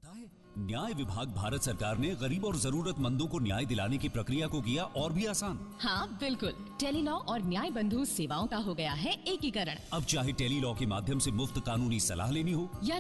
पता है, न्याय विभाग भारत सरकार ने गरीब और जरूरतमंदों को न्याय दिलाने की प्रक्रिया को किया और भी आसान। हाँ बिल्कुल, टेलीलॉ और न्याय बंधु सेवाओं का हो गया है एकीकरण। अब चाहे टेलीलॉ के माध्यम से मुफ्त कानूनी सलाह लेनी हो या